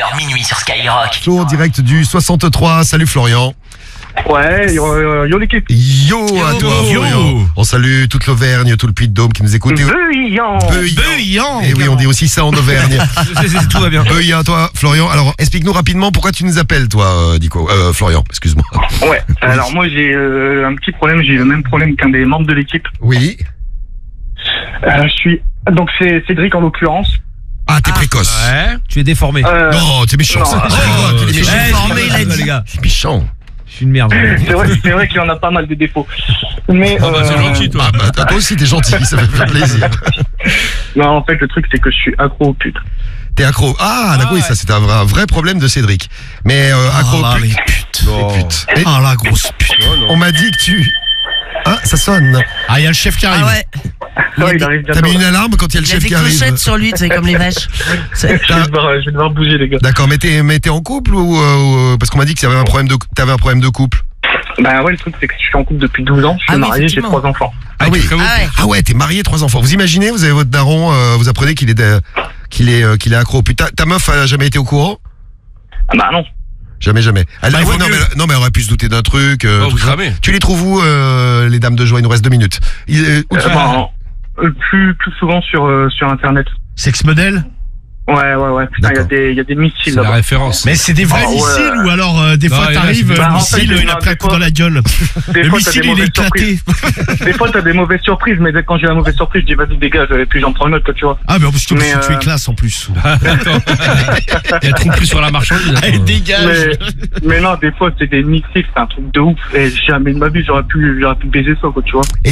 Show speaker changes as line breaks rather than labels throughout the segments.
20h, minuit sur Skyrock.
Flo en direct du 63. Salut Florian.
Ouais, yo l'équipe.
Yo à toi
yo.
Florian. On salue toute l'Auvergne, tout le Puy-de-Dôme qui nous écoute.
Beuillant.
Et oui, on dit aussi ça en Auvergne.
Tout va bien.
Beuillant à toi Florian. Alors explique-nous rapidement pourquoi tu nous appelles toi Dico. Florian, excuse-moi.
Ouais, alors moi j'ai un petit problème, j'ai le même problème qu'un des membres de l'équipe.
Oui.
Donc c'est Cédric en l'occurrence.
Ah, t'es précoce.
Ouais. Tu es déformé.
Non, t'es méchant.
non.
Ça. T'es méchant.
Déformé, il a dit. Les gars.
C'est méchant.
Je suis une merde.
C'est vrai qu'il en a pas mal de défauts. Mais
c'est gentil, toi.
Ah bah toi aussi t'es gentil, ça fait plaisir.
non, en fait le truc c'est que je suis accro aux putes.
T'es accro. Ah, d'accord, oui,
ouais.
ça c'est un vrai problème de Cédric. Mais accro aux putes. Les putes. Et
Ah la grosse pute.
on m'a dit que tu... Ah, ça sonne.
Ah, il y a le chef qui arrive.
Ah ouais.
Ouais, il arrive
T'as
bientôt.
mis une alarme quand il y a le
Il a
chef
des
qui arrive.
clochettes sur lui, c'est comme les vaches.
Je vais devoir bouger les gars.
D'accord, mais t'es en couple ou parce qu'on m'a dit que t'avais un problème de couple.
Bah ouais, le truc c'est que je suis en couple depuis 12 ans, je suis
Ah oui,
marié, j'ai
effectivement.
3 enfants.
Ah oui.
Ah ouais.
Ah ouais, t'es marié, 3 enfants. Vous imaginez, vous avez votre daron, vous apprenez qu'il est accro. Putain, ta meuf a jamais été au courant?
Ah bah non.
Jamais. Elle,
Bah, il vaut
non,
mieux.
mais elle aurait pu se douter d'un truc.
Oh,
tout
vous
ça.
cramez.
Tu les trouves où, les dames de joie? Il nous reste 2 minutes.
Plus souvent sur internet.
Sex modèle.
Ouais. Putain, il y a des missiles
C'est la
là-bas.
référence. Mais c'est des vrais
Ah ouais.
missiles ou alors des
Non,
fois
il y en a,
t'arrives,
c'est
le
pas-
missile,
en fait,
il a pris un
des
coup
fois-
dans la gueule.
Des
Le
fois, t'as
missile,
des
il est
mauvaises
éclaté.
surprises. Des fois, t'as des mauvaises surprises, mais quand j'ai la mauvaise surprise, je dis vas-y dégage, et puis j'en prends une autre, tu vois.
Ah, mais en plus, tu
Mais,
es classe en plus.
Il y a trop plus sur la marchandise.
Allez, dégage.
Mais non, des fois, c'est des missiles, c'est un truc de ouf. Et jamais de ma vie, j'aurais pu baiser ça, quoi, tu vois.
Et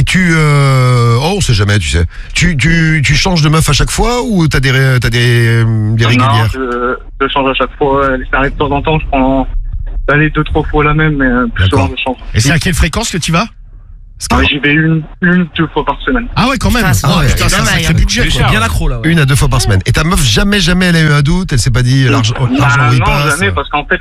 on sait jamais, tu sais. Tu changes de meuf à chaque fois ou t'as des régulières?
Non, je change à chaque fois. Ça arrive de temps en temps, je prends 2-3 fois la même, mais plus
D'accord.
souvent, je change.
Et c'est à quelle fréquence que tu vas?
J'y vais une, 2 fois par semaine.
Ah ouais, quand même.
Putain, c'est
Ah ouais,
pas
putain, c'est un
mal,
sacré
hein.
budget,
C'est
quoi.
cher.
Bien accro là. Ouais.
1 à 2 fois par semaine. Et ta meuf, jamais elle a eu un doute? Elle s'est pas dit l'argent il
Non,
passe?
jamais, parce qu'en fait,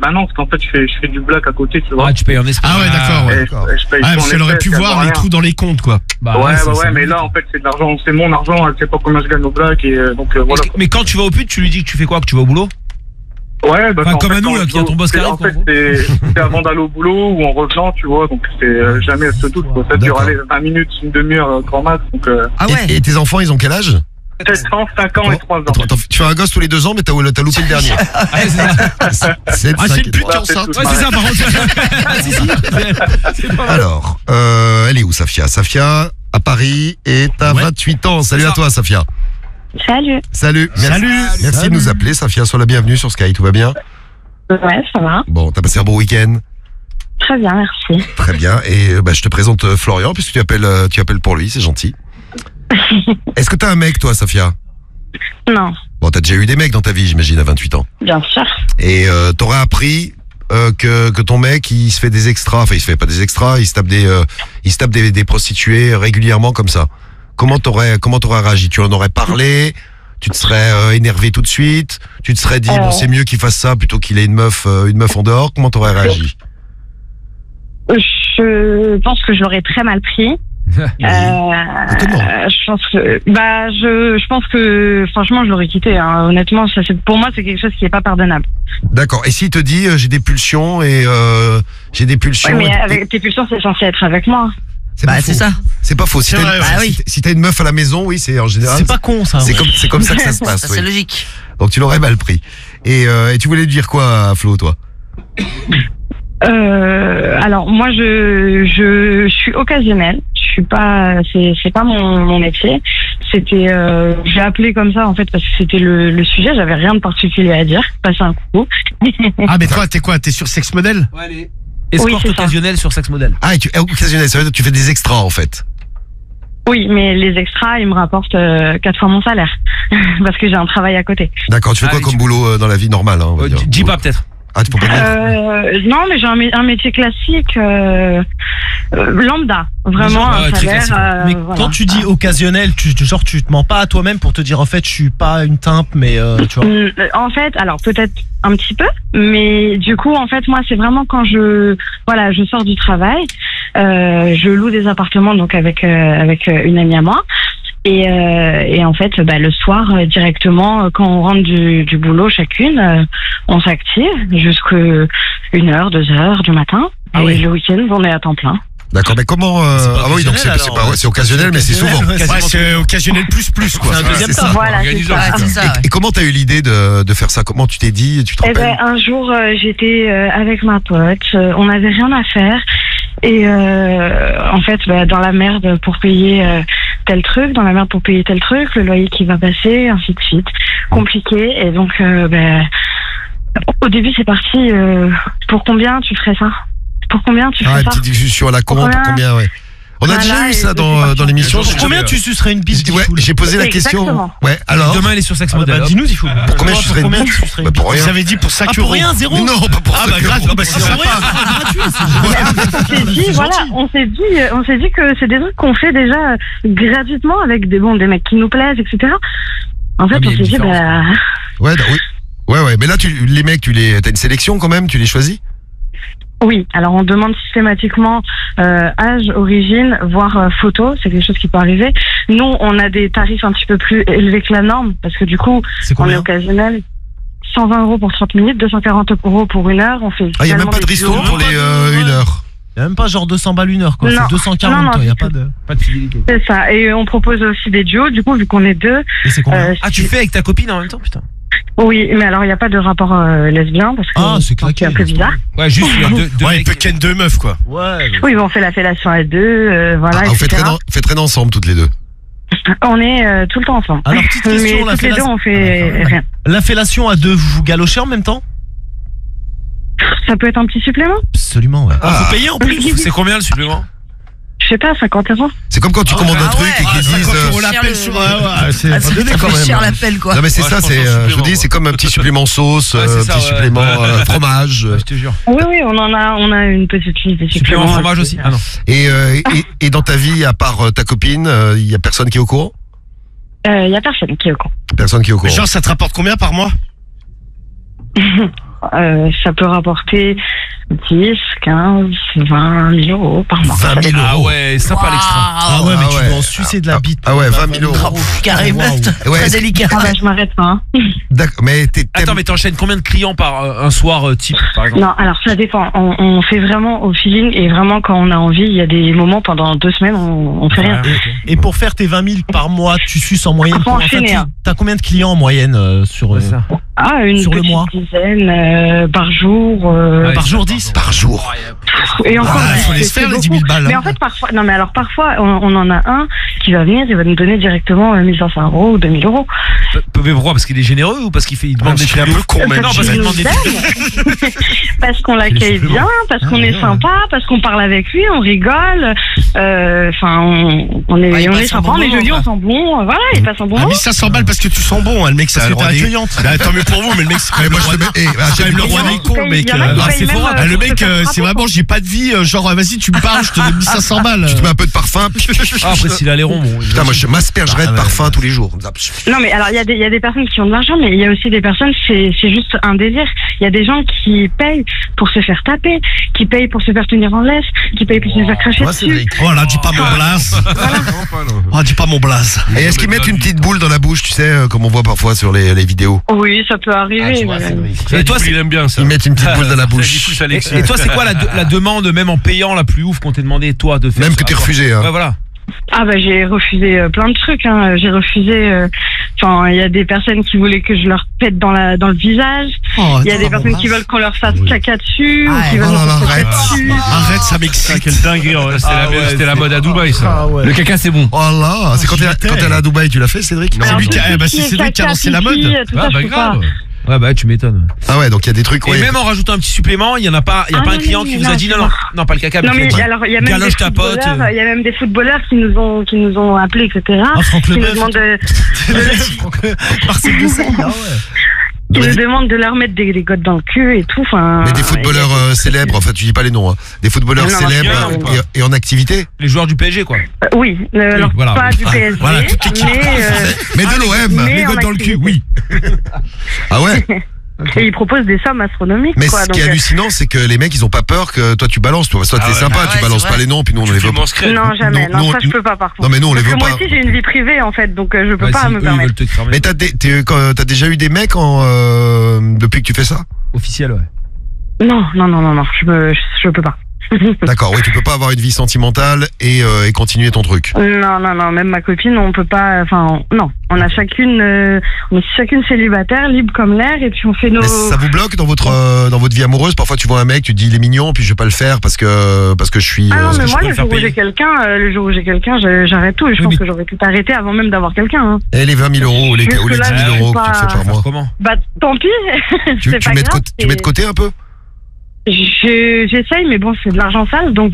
je fais du black à côté, tu vois.
Ah, tu payes en espèces.
Ah ouais, d'accord. Ouais.
Et
d'accord.
je paye
Ah,
tout
parce
en
qu'elle aurait
espèces,
pu
elle
voir
voit
les
rien.
trous dans les comptes, quoi.
Bah,
Ouais,
ça,
mais là, en fait, c'est de l'argent, c'est mon argent, elle sait pas combien je gagne au black, et donc voilà.
Mais quand tu vas au pute, tu lui dis que tu fais quoi? Que tu vas au boulot?
Ouais, bah,
Enfin,
en
comme
fait,
à nous, là,
quand
qui a ton boss
c'est-
carré,
En
quoi,
fait,
en gros.
c'est avant d'aller au boulot ou en revenant, tu vois, donc c'est jamais elle se doute, quoi. Ça dure,
D'accord.
allez, 20 minutes, une demi-heure, grand max, donc
Ah ouais.
Et tes enfants, ils ont quel âge?
7 ans, 5 ans et 3 ans.
Attends, tu fais un gosse tous les 2 ans, mais t'as loupé le dernier.
Ouais, c'est ça.
Ah, c'est une pute qui est
Ouais,
enceinte.
c'est
Ouais, c'est ça, par contre. Si, si. C'est pas mal.
Alors, elle est où Safia? Safia, à Paris, et t'as
Ouais.
28 ans. Salut
C'est
à
ça.
toi, Safia.
Salut.
Salut.
Salut.
Merci de nous appeler, Safia. Sois la bienvenue sur Sky. Tout va bien?
Ouais, ça va.
Bon, t'as passé un bon week-end?
Très bien, merci.
Très bien. Et je te présente Florian, puisque tu appelles pour lui. C'est gentil. Est-ce que t'as un mec, toi, Safia?
Non,
Bon, t'as déjà eu des mecs dans ta vie, j'imagine, à 28 ans.
bien sûr.
Et t'aurais appris que ton mec, il se fait des extras. Enfin, il se fait pas des extras, il se tape des prostituées régulièrement comme ça. Comment t'aurais réagi? Tu en aurais parlé? Tu te serais énervé tout de suite? Tu te serais dit, bon, c'est mieux qu'il fasse ça plutôt qu'il ait une meuf en dehors? Comment t'aurais réagi?
Je pense que je l'aurais très mal pris.
Étonnant.
Je pense que franchement je l'aurais quitté, hein. Honnêtement, pour moi c'est quelque chose qui est pas pardonnable.
D'accord. Et s'il te dit, j'ai des pulsions et j'ai des pulsions.
Ouais, mais
et-
avec tes pulsions c'est censé être avec moi.
C'est pas
Bah,
faux.
c'est ça.
C'est pas faux. Si
C'est
t'as
vrai,
une,
ouais.
Ah oui.
si t'as une meuf à la maison, oui, c'est en général.
C'est pas con, ça.
C'est comme ça que ça se passe.
Ça,
oui.
c'est logique.
Donc tu l'aurais mal pris. Et tu voulais lui dire quoi à Flo, toi?
Alors moi je suis occasionnelle. Je suis pas, c'est pas mon métier. C'était, j'ai appelé comme ça en fait parce que c'était le sujet. J'avais rien de particulier à dire. Passer un coup.
Ah, mais toi, t'es quoi? T'es sur sex modèle?
Ouais, allez. Escorte
Oui, c'est ça.
occasionnelle sur sex modèle.
Ah, et occasionnel, ça veut dire que tu fais des extras en fait.
Oui, mais les extras, ils me rapportent 4 fois mon salaire parce que j'ai un travail à côté.
D'accord, tu fais
Ah,
quoi
oui,
comme boulot dans la vie normale, hein, on va dire.
Dis pas peut-être.
Ah, tu peux pas dire.
Non, mais j'ai un métier classique, lambda, vraiment
Ouais,
un
très
salaire.
classique, ouais.
Mais
voilà.
quand tu dis occasionnel, tu te mens pas à toi-même pour te dire en fait je suis pas une timpe, mais tu vois.
En fait, alors peut-être un petit peu, mais du coup, en fait, moi, c'est vraiment quand je sors du travail, je loue des appartements donc avec une amie à moi. Et en fait, le soir, directement, quand on rentre du boulot chacune, on s'active jusqu'à 1h, 2h du matin.
Ah
et
oui.
le week-end, on est à temps plein.
D'accord, mais comment
pas
ah oui, donc
occasionnel,
c'est
alors,
pas ouais, c'est occasionnel, mais c'est souvent.
Ouais,
Ouais, c'est occasionnel plus quoi.
C'est un deuxième
c'est
tas.
ça.
Voilà, c'est ça.
Organiseur.
Ouais, c'est ça. ouais.
Et comment t'as eu l'idée de faire ça? Comment tu t'es dit? Tu te
Eh
rappelles?
un jour, j'étais avec ma pote, on n'avait rien à faire. Et en fait, dans la merde pour payer tel truc, dans la merde pour payer tel truc, le loyer qui va passer, ainsi de suite. Compliqué. Et donc, au début, c'est parti. Pour combien tu ferais ça? Pour combien tu
Ah,
ferais
une
ça?
petite discussion à la con, pour combien, ouais. On a
Voilà,
déjà eu
et
ça
c'est
dans
parti.
l'émission.
Pour
Combien tu sucerais une bite?
Ouais, j'ai posé la
Exactement.
question. Ouais, alors.
Demain, elle est sur Sex
Ah,
Model.
bah, dis-nous, il faut.
Pour combien je serais une
combien
bite?
tu serais
Bah,
une
pour
bite?
rien.
Vous avez dit pour 5
Ah,
euros.
pour rien, zéro?
Non, pas pour
Ah,
ça.
bah, grave. Ah, bah, c'est
Pour
sympa.
rien, c'est gratuit, c'est
On s'est dit,
C'est
voilà,
gentil.
on s'est dit que c'est des trucs qu'on fait déjà gratuitement avec des mecs qui nous plaisent, etc. En fait,
Ah, mais
on
il y a
s'est
une
dit,
différence.
Ouais, oui. Ouais, mais là, les mecs, t'as une sélection quand même, tu les choisis?
oui. Alors, on demande systématiquement âge, origine, voire photo. C'est quelque chose qui peut arriver. Nous, on a des tarifs un petit peu plus élevés que la norme parce que du coup,
C'est
on est
combien?
occasionnel. 120 € pour 30 minutes, 240 € pour 1 heure. On fait
Ah, il y a même
également
pas de
des
ristourne
duos.
pour les 1 heure.
Il y a même pas genre 200 balles une heure, quoi.
Non.
C'est 240,
Non, non,
quoi. Il y a
du
pas
tout.
de.
Pas de fidélité.
C'est ça. Et on propose aussi des duos. Du coup, vu qu'on est deux.
Et c'est combien?
Ah, tu fais avec ta copine en même temps, putain.
Oui, mais alors il n'y a pas de rapport lesbien parce que
Ah, c'est claqué.
un peu bizarre.
Ouais, juste il y a deux
Ouais, il
mecs.
peut ken deux meufs quoi.
Ouais.
Oui, mais on fait la fellation à deux, voilà,
Ah, vous
etc.
faites rien ensemble toutes les deux.
On est tout le temps ensemble.
Alors, petite
Mais
question,
toutes les deux, on fait rien.
La fellation à deux, vous galochez en même temps?
Ça peut être un petit supplément?
Absolument, ouais.
Ah.
Faut payer en plus. C'est combien le supplément?
Je sais pas, 50 €.
C'est comme quand tu commandes un
ah
truc
ouais.
et qu'ils
Ah,
disent.
Quand on l'appelle sur. c'est
Ah, ça
donné
fait
quand même.
cher l'appel, quoi.
Non mais c'est
Ouais,
ça,
je pense
c'est
au
je vous
supplément,
dis, c'est comme un petit supplément sauce,
Ouais, c'est
un
ça,
petit
ouais.
supplément fromage.
Ouais, je te jure.
Oui, on on a une petite liste de
Supplément
suppléments.
fromage aussi. Ah non.
Et dans ta vie, à part ta copine, il y a personne qui est au courant?
Il y a personne qui est au courant.
Personne qui est au courant.
Genre, ça te rapporte combien par mois?
Ça peut rapporter 10, 15, 20 000 € par mois.
20 000
Ah
euros.
ouais, sympa l'extra.
Ah ouais, mais
Ah
tu
ouais.
dois en sucer de la bite.
Ah ouais, 20 000 euros.
Carrément,
Ouais,
très
est-ce-
délicat.
Ah bah, je m'arrête pas. Hein.
D'accord, mais
Attends, mais t'enchaînes combien de clients par un soir type, par exemple?
Non, alors ça dépend. On fait vraiment au feeling et vraiment quand on a envie, il y a des moments pendant 2 semaines, on fait rien.
Et pour faire tes 20 000 par mois, tu suces en moyenne.
Faut enchaîner, hein.
T'as combien de clients en moyenne sur
Ouais, ça.
Ah, une
Sur le
petite
mois.
dizaine par jour.
Ouais,
par
c'est
jour
ça,
10?
par jour.
Et encore,
Ah, faut les
c'est
faire, les
beaucoup.
10 000 balles,
Mais
hein.
en fait, parfois, non, mais alors parfois, on en a un qui va venir, il va nous donner directement 1 500 € ou 2 000 €.
Mais pourquoi? Parce qu'il est généreux ou parce qu'il demande des trucs
un
de
peu
ouf?
con, mais
Non, parce qu'il demande des trucs.
Parce qu'on l'accueille
suppléments.
bien, parce qu'on est sympa, parce qu'on parle avec lui, on rigole. Enfin, on est,
Ah, il
on
passe
est
un
sympa,
bon
on est
moment,
joli,
quoi.
on sent bon. Voilà, il passe un bon
Ah,
moment.
1500 balles parce que tu sens bon, hein, le mec, ça
Parce que
rend
t'es
des-
accueillante.
Ah, tant mieux pour vous, mais le mec, c'est quand même
moi,
le
je te
roi
mets.
des- c'est quand même le roi des cons, mec.
Il y en a qui payent
c'est
même,
fort,
Ah, le
pour
mec,
se faire
c'est
frapper,
vraiment,
quoi.
j'ai pas de vie, genre, vas-y, tu me parles, je te donne 1500 balles.
Tu te mets un peu de parfum.
Ah, après, s'il a les ronds, bon.
Putain, moi je m'aspergerais de parfum tous les jours.
Non, mais alors, il y a des personnes qui ont de l'argent, mais il y a aussi des personnes, c'est juste un désir. Il y a des gens qui payent pour se faire taper, qui payent pour se faire tenir en laisse, qui payent pour se faire cracher
Moi,
dessus.
Cédric.
Oh là, dis pas mon blaze. Oh, dis pas mon blaze.
Et est-ce qu'ils mettent une petite boule dans la bouche, tu sais, comme on voit parfois sur les vidéos?
Oui, ça peut arriver.
Et toi,
il aime bien ça.
Ils mettent une petite boule dans la bouche.
Et toi, c'est quoi la demande, même en payant, la plus ouf qu'on t'ait demandé, toi, de faire?
Même que t'es refusé, hein.
Ouais, voilà.
Ah bah j'ai refusé plein de trucs. Hein. J'ai refusé. Enfin, il y a des personnes qui voulaient que je leur pète dans le visage.
Oh,
Il y a des personnes qui veulent qu'on leur fasse caca dessus ou
Ah,
qui veulent
oh là
nous
là,
faire
arrête.
caca dessus.
Arrête, ça m'excite.
Quelle dinguerie, c'était la mode à Dubaï, ça.
Ah ouais.
Le caca, c'est bon.
Oh là, c'est quand t'es allé à Dubaï, tu l'as fait, Cédric?
C'est
Alors,
lui qui a-
tout
bah,
ce
c'est
qui est
Cédric qui a
caca,
lancé la
pipi,
mode.
tout ça, je peux pas.
Ouais, bah, tu m'étonnes.
Ah ouais, donc il y a des trucs,
Et
ouais.
même en rajoutant un petit supplément, il y a pas
Ah,
un
non,
client
non,
qui
non,
vous a dit
non,
non, pas le caca,
Non
mais
mais alors il y a même des
galoche ta pote.
footballeurs, il y a même des footballeurs qui nous ont appelés, etc.
Ah, Franck
Qui nous
Leboeuf.
demandent
Marcel Desailly, ah ouais.
qui nous demandent de leur mettre des gouttes dans le cul et tout. Enfin.
Mais des footballeurs célèbres, enfin tu dis pas les noms, hein. Des footballeurs
Non,
célèbres
non,
et en activité.
les joueurs du PSG, quoi.
Oui, alors
voilà.
pas du PSG,
voilà, toute l'équipe.
mais
Mais de l'OM.
mais en
oui.
Ah ouais.
Et ils proposent des sommes astronomiques.
Mais
quoi,
ce qui est
donc,
hallucinant, c'est que les mecs, ils ont pas peur que toi tu balances. Toi, t'es sympa, tu balances pas les noms, puis nous on les veut pas.
non, jamais.
nous,
Non, ça, je peux pas, par contre.
Non, mais nous on les
Parce
veut
que moi
pas.
aussi, j'ai une vie privée, en fait, donc je peux pas me permettre.
Mais t'as déjà eu des mecs depuis que tu fais ça?
Officiel, ouais.
Non, je peux pas.
D'accord, oui, tu peux pas avoir une vie sentimentale et continuer ton truc.
Non, même ma copine, on peut pas. Enfin, non, on est chacune célibataire, libre comme l'air, et puis on fait nos.
Mais ça vous bloque dans votre vie amoureuse? Parfois, tu vois un mec, tu te dis il est mignon, puis je vais pas le faire parce que je suis.
Ah non, mais moi, le jour où j'ai quelqu'un, j'arrête tout. Et je pense que j'aurais tout arrêté avant même d'avoir quelqu'un. Hein.
Et les 20 000 euros ou les 10 000 euros que tu te fais par mois.
Comment?
Bah, tant pis.
Tu mets de côté un peu?
J'essaye, mais bon, c'est de l'argent sale, donc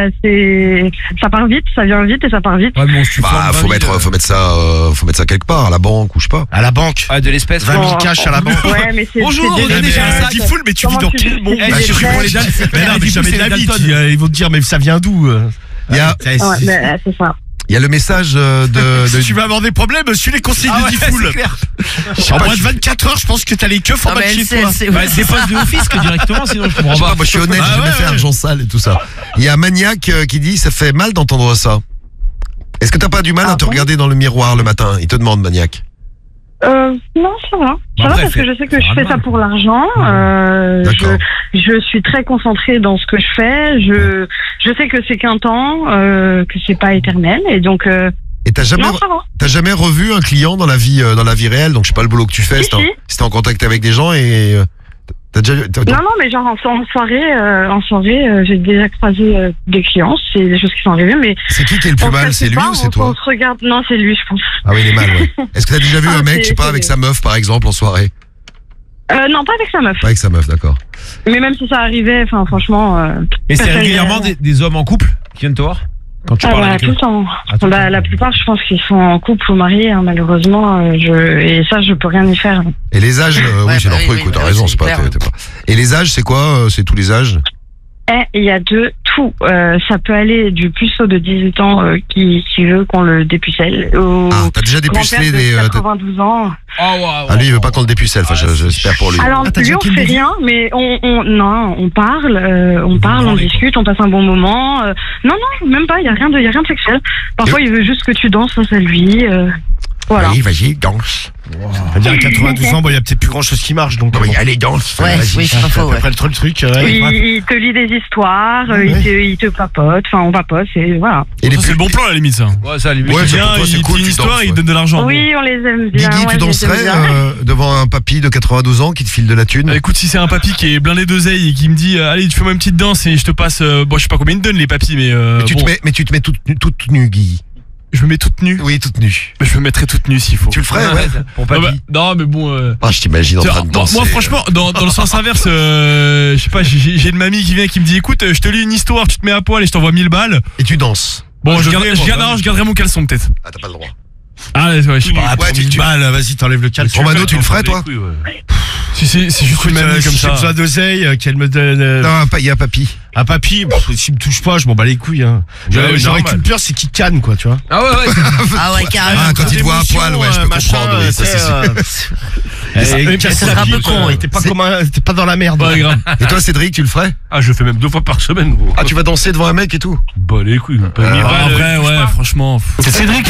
ça part vite, ça vient vite et ça part vite.
Ouais, mais
faut mettre ça quelque part, à la banque ou je sais pas.
À la banque.
Ah, de l'espèce.
20 000 cash à la banque.
Ouais, mais c'est.
Bonjour,
c'est
on est déjà à ça.
Dis full, mais tu vis dans quel monde?
Eh, je suis pour les Dalton.
Mais non, mais jamais de la vie. Ils vont te dire, mais ça vient d'où?
Il y a
Ouais, mais, c'est ça.
Il y a le message
Si tu vas avoir des problèmes, suis les conseils de Diffoul. En moins de 24 heures, je pense que t'as les keufs en bas de chez toi.
Des postes de office que directement, sinon je comprends pas.
Moi je suis honnête, j'ai jamais fait argent sale et tout ça. Il y a Maniac qui dit ça fait mal d'entendre ça. Est-ce que t'as pas du mal à te regarder dans le miroir le matin? Il te demande, Maniac.
Non, ça va. Ça va parce que je sais que je fais ça pour l'argent. Je suis très concentrée dans ce que je fais. Je sais que c'est qu'un temps, que c'est pas éternel, et donc.
Et t'as jamais revu un client dans la vie réelle, donc je sais pas le boulot que tu fais, si t'es en contact avec des gens et t'as déjà.
Non, mais genre en soirée, j'ai déjà croisé des clients, c'est des choses qui sont arrivées, mais.
C'est qui est le plus mal, c'est lui ou c'est toi?
On se regarde, non, c'est lui, je pense.
Ah oui, il est mal, ouais. Est-ce que t'as déjà vu un mec, je sais pas, avec sa meuf par exemple en soirée?
Non, pas avec sa meuf.
Pas avec sa meuf, d'accord.
Mais même si ça arrivait, enfin franchement.
Et c'est régulièrement des hommes en couple qui viennent te voir quand tu parles avec
tout le temps. La plupart, je pense qu'ils sont en couple ou mariés, hein, malheureusement. Et ça, je peux rien y faire.
Et les âges, oui, c'est leur truc, t'as raison, c'est pas. Et les âges, c'est quoi? C'est tous les âges?
Il y a de tout. Ça peut aller du puceau de 18 ans qui veut qu'on le dépucelle.
T'as déjà dépucelé des
92 ans.
Ah, lui, il veut pas qu'on le dépucelle. Enfin, j'espère pour lui.
Alors, lui, on fait rien, mais on parle, on discute, on passe un bon moment. Non, même pas. Il y a rien de sexuel. Parfois, il veut juste que tu danses face à lui. Voilà.
Oui, vas-y, danse.
C'est-à-dire à 92 ans, il y a peut-être plus grand chose qui marche, donc.
Oui, allez, danse.
Ouais, oui, c'est pas faux.
Après le truc.
Il te lit des histoires, il te papote, enfin on papote, et voilà.
Et c'est le bon plan à la limite ça.
Ouais, ça, lui,
Ouais,
bien,
c'est
il
cool,
dit une
tu
histoire,
danses,
il donne de l'argent.
Oui, on les aime bien.
Biggie, tu danserais devant un papy de 92 ans qui te file de la thune?
Écoute, si c'est un papy qui est blindé d'oseille et qui me dit allez, tu fais moi une petite danse et je te passe, bon, je sais pas combien ils te donnent les papys, mais
tu te mets toute nue, Guy.
Je me mets toute nue.
Oui, toute nue.
Je me mettrais toute nue s'il faut.
Tu le ferais, ouais.
Pour papy.
Non, mais bon.
Je t'imagine en train de danser.
Moi, franchement, dans le sens inverse, je sais pas, j'ai une mamie qui vient qui me dit écoute, je te lis une histoire, tu te mets à poil et je t'envoie 1000 balles.
Et tu danses.
Bon, je garderai mon caleçon peut-être.
Ah, t'as pas le droit.
Ah, ouais, je sais pas.
Ouais, 1000 balles, vas-y, t'enlèves le caleçon.
Romano, tu le ferais, toi?
Si c'est juste une mamie comme
si
ça.
j'ai besoin d'oseille, qu'elle me donne.
Non, il y a un papy.
Un papy, s'il me touche pas, je m'en bats les couilles. Hein. J'aurais qu'une peur, c'est qu'il canne, quoi, tu vois.
Ah ouais.
Ah ouais, carrément.
Ah, quand il te voit à poil, ouais, je peux comprendre. Oui, ça, c'est sûr.
Ça serait un peu con, oui.
T'es pas dans la merde.
Pas grave.
Et toi, Cédric, tu le ferais?
Ah, je le fais même 2 fois par semaine, gros.
Ah, tu vas danser devant un mec et tout?
Bah, les couilles. Après, ouais, franchement.
C'est Cédric,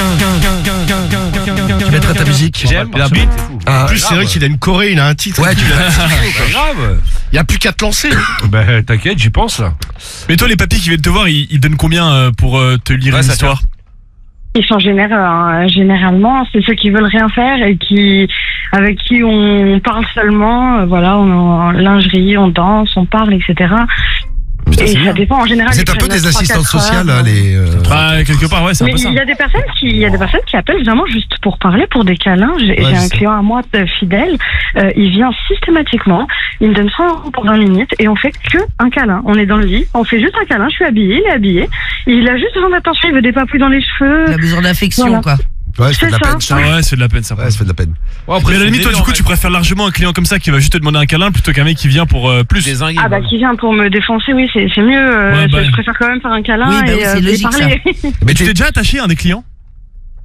Tu mettrais ta musique.
J'aime.
La bite.
En plus, c'est vrai qu'il a une choré, il a un titre.
Ouais, tu l'as.
Pas grave.
Il y a plus qu'à te lancer.
Bah, t'inquiète, j'y pense là. Mais toi, les papys qui viennent te voir, ils donnent combien pour te lire une histoire?
Ils sont généralement, c'est ceux qui veulent rien faire et avec qui on parle seulement. Voilà, on est en lingerie, on danse, on parle, etc.
Putain,
et ça dépend en général.
Vous êtes un peu des assistantes sociales, là, les.
Bah, quelque part, ouais, c'est un
mais
peu ça.
il y a des personnes qui appellent vraiment juste pour parler, pour des câlins. J'ai un client à moi fidèle, il vient systématiquement, il me donne 100 € pour 20 minutes et on fait que un câlin. On est dans le lit, on fait juste un câlin, je suis habillée, il est habillé, il a juste besoin d'attention, il veut des papouilles dans les cheveux.
Il a besoin d'affection,
voilà.
quoi.
Ouais, ça fait de la peine.
Ouais, c'est de la peine, ça.
Ouais, ça fait de la peine.
Ouais, après, à la limite, toi, du coup, tu préfères largement un client comme ça qui va juste te demander un câlin plutôt qu'un mec qui vient pour plus.
Ah bah qui vient pour me défoncer, oui, c'est mieux. Je préfère quand même faire un câlin
oui,
et
logique,
parler.
Mais tu t'es déjà attaché à un des clients?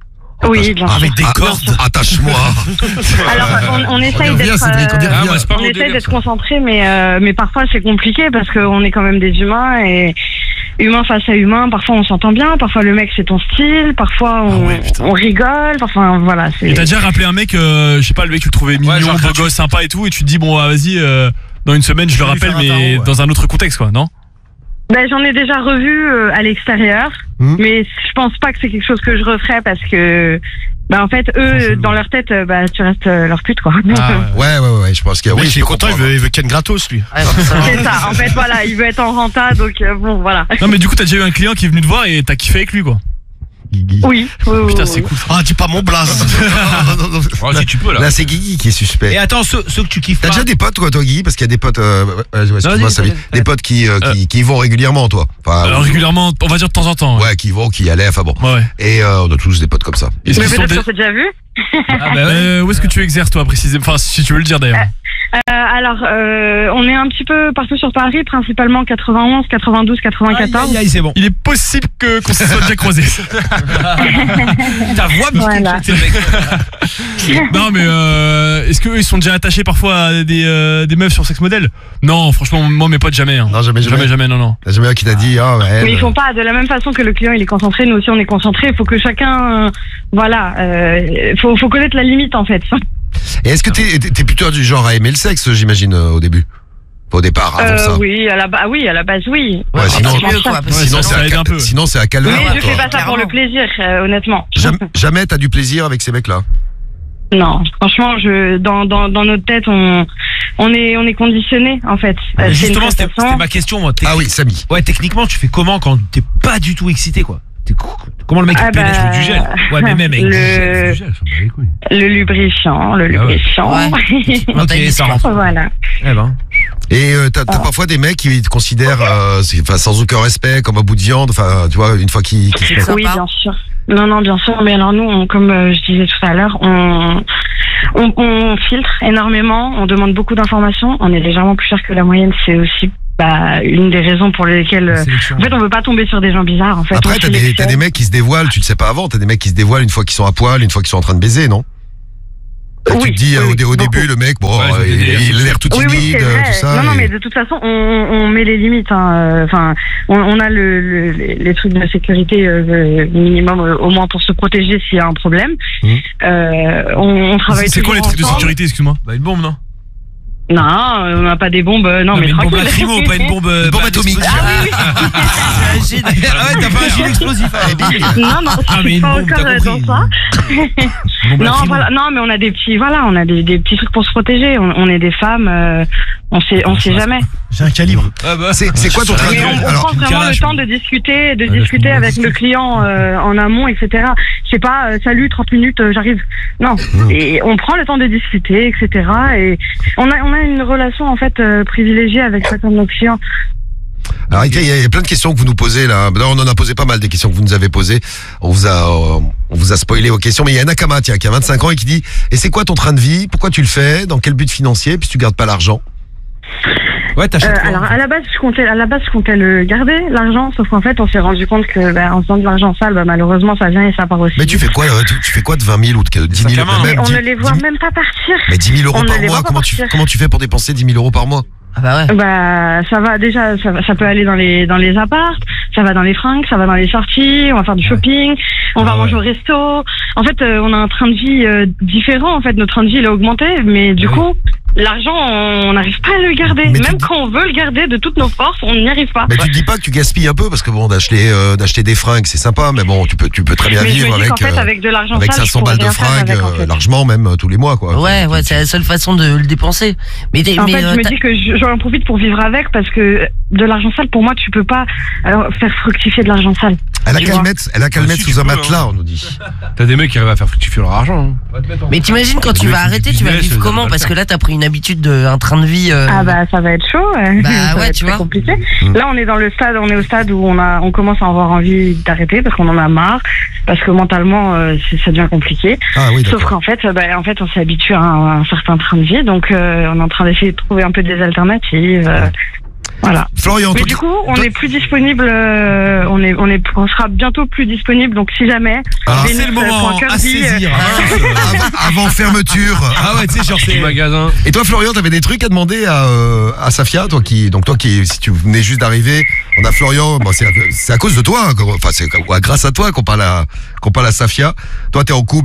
Oui, bien sûr.
Avec des cordes.
Attache-moi.
Alors, on essaye
revient,
d'être,
Cédric, on y revient.
moi, c'est pas
on
mon
essaye
délire,
d'être
ça.
concentré, mais parfois c'est compliqué parce qu'on est quand même des humains et humain face à humain. Parfois on s'entend bien, parfois le mec c'est ton style, parfois on rigole. Enfin voilà.
Et t'as déjà rappelé un mec, je sais pas, le mec tu le trouvais mignon,
genre,
beau gosse, sympa et tout, et tu te dis bon vas-y, dans une semaine je le rappelle,
faire un
mais
tarot, ouais.
dans un autre contexte quoi, non?
Ben, j'en ai déjà revu à l'extérieur, mais je pense pas que c'est quelque chose que je referais parce que, en fait, eux, dans leur tête, tu restes leur pute, quoi.
Ouais, je pense qu'il y a.
Oui,
je
il est
peux
content,
comprendre.
il veut Ken gratos, lui.
C'est ça, en fait, voilà, il veut être en renta, donc bon, voilà.
Non mais du coup t'as déjà eu un client qui est venu te voir et t'as kiffé avec lui quoi.
Oui.
Putain c'est cool.
Ah, dis pas mon blaze.
Oh, si tu peux là.
Là, c'est Guigui qui est suspect.
Et attends, ceux que tu kiffes
T'as
pas.
déjà des potes, toi, Guigui? Parce qu'il y a des potes, excuse-moi,
Vas-y,
Samy.
vas-y.
Des potes qui y vont régulièrement, toi. Enfin,
Alors régulièrement, on va dire de temps en temps.
ouais, qui vont, qui y allaient, enfin bon.
Ouais.
Et on a tous des potes comme ça.
Est-ce
Mais
qu'ils sont
peut-être
des-
qu'on s'est déjà vu.
Ah bah ouais.
Où est-ce que tu exerces toi précisément? Enfin si tu veux le dire d'ailleurs.
Alors, on est un petit peu partout sur Paris, principalement 91, 92, 94.
Aïe, aïe, c'est bon.
Il est possible qu'on se soit déjà croisés.
Ta voix me dit
Voilà.
quelque chose, mec.
Non mais est-ce qu'eux ils sont déjà attachés parfois à des meufs sur sex model? Non franchement moi mes potes jamais. Hein.
Non, jamais.
Non.
T'as jamais un qui t'a dit, ah ouais.
Mais ils font pas de la même façon que le client il est concentré, nous aussi on est concentré. Il faut que chacun, faut connaître la limite en fait.
Et est-ce que t'es plutôt du genre à aimer le sexe, j'imagine, au début? Au départ, avant ça.
Oui, à la base, oui.
Ouais, sinon,
c'est mieux, quoi, parce que
sinon,
ça aide un peu.
sinon, c'est à calmer.
Mais je fais
toi.
pas ça pour le plaisir, honnêtement.
Jamais t'as du plaisir avec ces mecs-là.
Non, franchement, dans notre tête, on est conditionné en fait.
Mais
C'est une
justement, c'était
prestation.
ma question, moi.
Ah oui, Samy.
Ouais, techniquement, tu fais comment quand t'es pas du tout excité, quoi? Comment le mec il pénètre
bah,
du gel? Ouais, mais même avec
le-
du gel, s'en bat les couilles.
Le lubrifiant.
Ok, ça rentre.
Voilà.
Eh ben.
Et t'as parfois des mecs qui te considèrent sans aucun respect, comme un bout de viande, enfin, tu vois, une fois qu'ils se
C'est
mettent.
sympa.
Oui, bien sûr. Non, bien sûr. Mais alors nous, comme je disais tout à l'heure, on filtre énormément, on demande beaucoup d'informations, on est légèrement plus cher que la moyenne, c'est aussi une des raisons pour lesquelles en fait on veut pas tomber sur des gens bizarres en fait.
Après,
on
t'as des mecs qui se dévoilent, tu le sais pas avant, t'as des mecs qui se dévoilent une fois qu'ils sont à poil, une fois qu'ils sont en train de baiser, non? Tu te dis au début, le mec, il a l'air tout
oui,
timide,
c'est vrai.
tout ça.
Non, mais de toute façon, on met les limites. Enfin, on a les trucs de sécurité minimum, au moins pour se protéger s'il y a un problème. On travaille.
C'est quoi les trucs de
ensemble.
sécurité, excuse-moi?
Bah, une bombe, non?
Non, on n'a pas des bombes. Non, mais
une bombe
tranquille.
lacrymo, pas une bombe.
Une bombe atomique.
Ah ouais, t'as pas un gilet explosif.
Non,
mais
je suis
une
pas
bombe,
encore
t'as compris.
dans ça.
Bombe
Non,
lacrymo.
voilà, non, mais on a des petits trucs pour se protéger. On est des femmes, on sait jamais.
J'ai un calibre.
C'est quoi ton train de
Mais
vie?
on
Alors,
prend vraiment le temps de discuter, avec le client en amont, etc. Je sais pas, salut, 30 minutes, j'arrive. Non, et on prend le temps de discuter, etc. Et on a une relation en fait privilégiée avec chacun de nos clients.
Alors, il y a plein de questions que vous nous posez là. Là, on en a posé pas mal des questions que vous nous avez posées. On vous a spoilé vos questions. Mais il y a Nakama, tiens, qui a 25 ans et qui dit: et c'est quoi ton train de vie? Pourquoi tu le fais? Dans quel but financier? Puis tu gardes pas l'argent?
Ouais, t'achètes quoi?
Alors à la base je comptais le garder l'argent, sauf qu'en fait on s'est rendu compte que en faisant de l'argent sale, malheureusement ça vient et ça part aussi.
Mais tu fais quoi? Tu fais quoi de 20 000 ou de 10 000 euros?
Mais on ne les voit même pas partir.
Mais 10 000 euros
On ne
par
les
mois,
voit pas partir.
comment tu fais pour dépenser 10 000 euros par mois?
Ah bah ouais.
Ça va déjà, ça peut aller dans les apparts, ça va dans les fringues, ça va dans les sorties, on va faire du shopping, on va manger au resto. En fait, on a un train de vie différent. En fait, notre train de vie il a augmenté, mais du coup, l'argent, on n'arrive pas à le garder.
Mais
même quand on veut le garder de toutes nos forces, on n'y arrive pas.
Mais tu te dis pas que tu gaspilles un peu, parce que bon, d'acheter des fringues, c'est sympa, mais bon, tu peux très bien
Mais je
vivre
me dis
avec
qu'en fait, avec de l'argent
avec
sale, je
500
pourrais
balles de
rien faire
fringues,
avec, en fait.
largement même tous les mois, quoi.
Ouais, c'est la seule façon de le dépenser. Mais
En fait, je me dis que j'en profite pour vivre avec, parce que de l'argent sale, pour moi, tu peux pas faire fructifier de l'argent sale.
Elle a
Tu
qu'à
vois.
le mettre sous un matelas, on nous dit.
T'as des mecs qui arrivent à faire fructifier leur argent.
Mais t'imagines quand tu
Le
vas
mec,
arrêter,
du
tu vas
business,
vivre
ça
comment?
va
Parce
le
que là, t'as pris une habitude un train de vie.
Ah ça va être chaud.
Bah
Ça va
ouais,
être
tu
très
vois.
compliqué. Là, on est au stade où on commence à avoir envie d'arrêter parce qu'on en a marre, parce que mentalement, ça devient compliqué.
Ah oui,
Sauf
d'accord.
qu'en fait, on s'est habitué à un certain train de vie, donc on est en train d'essayer de trouver un peu des alternatives. Voilà.
Florian,
Mais
toi,
du coup, on est plus disponible. On sera bientôt plus disponible. Donc, si jamais.
C'est le moment à saisir.
avant fermeture.
Ah ouais, tu sais, genre c'est magasin.
Et toi, Florian, t'avais des trucs à demander à Safia, toi qui, si tu venais juste d'arriver, on a Florian, bon, c'est à cause de toi, enfin c'est grâce à toi qu'on parle à Safia. Toi, t'es en couple.